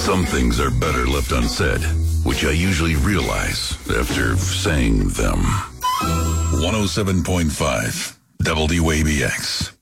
Some things are better left unsaid, which I usually realize after saying them. 107.5 WABX.